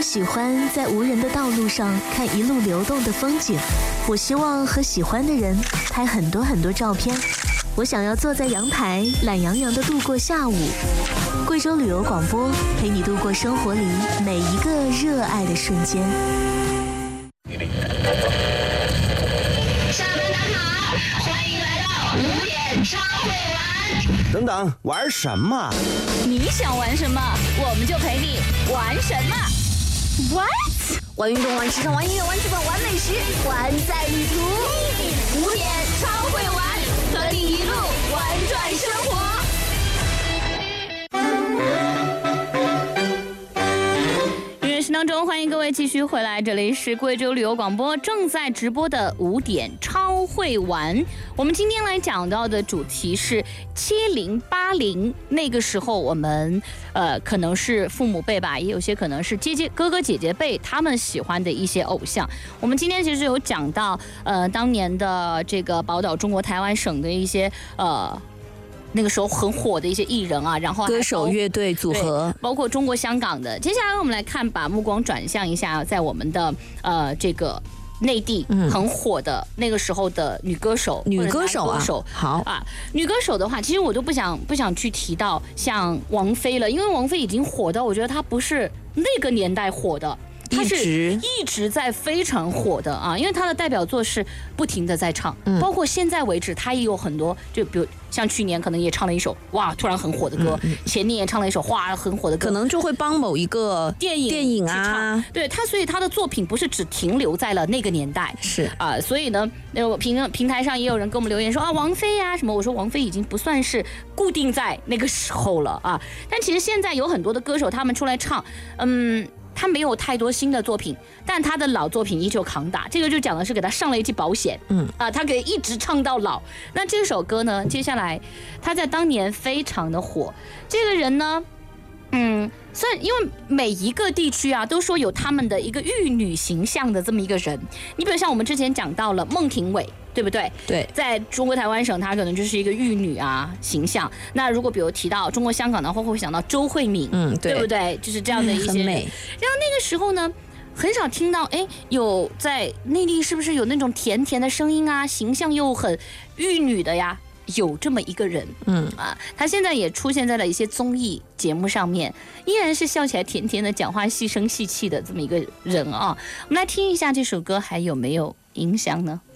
我喜欢在无人的道路上看一路流动的风景，我希望和喜欢的人拍很多很多照片。我想要坐在阳台，懒洋洋地度过下午。贵州旅游广播陪你度过生活里每一个热爱的瞬间。 下班打卡，欢迎来到5点超会玩。 等等，玩什么？ 你想玩什么，我们就陪你玩什么。What？ 玩运动，玩时尚，玩音乐，玩剧本，玩美食，玩在旅途。5点超会玩，和你一路玩转生活。 当中欢迎各位继续回来，这里是贵州旅游广播正在直播的5点超会玩。我们今天来讲到的主题是70、80，那个时候我们可能是父母辈吧，也有些可能是哥哥姐姐辈，他们喜欢的一些偶像。我们今天其实有讲到当年的这个宝岛中国台湾省的一些那个时候很火的一些艺人啊，然后歌手、乐队组合， 包括中国香港的。接下来我们来看，把目光转向一下，在我们的这个内地很火的那个时候的女歌手啊， 好啊，女歌手的话，其实我都不想去提到像王菲了，因为王菲已经火到我觉得她不是那个年代火的。他是一直在非常火的啊，因为他的代表作是不停的在唱，包括现在为止，他也有很多，就比如像去年可能也唱了一首哇突然很火的歌，前年也唱了一首哇很火的歌， 可能就会帮某一个电影啊， 对他，所以他的作品不是只停留在了那个年代， 是啊，所以呢，平台上也有人给我们留言说啊，王菲呀什么，我说王菲已经不算是固定在那个时候了啊，但其实现在有很多的歌手他们出来唱，他没有太多新的作品，但他的老作品依旧扛打，这个就讲的是给他上了一剂保险，他可以一直唱到老。那这首歌呢，接下来他在当年非常的火，这个人呢，算因为每一个地区啊都说有他们的一个玉女形象的这么一个人，你比如像我们之前讲到了孟庭苇，对不对？ 对，在中国台湾省，她可能就是一个玉女啊形象。那如果比如提到中国香港的话，会想到周慧敏，对不对？就是这样的一些人。很美。然后那个时候呢，很少听到，有在内地是不是有那种甜甜的声音啊，形象又很玉女的呀？有这么一个人，他现在也出现在了一些综艺节目上面，依然是笑起来甜甜的，讲话细声细气的这么一个人啊。我们来听一下这首歌，还有没有印象呢？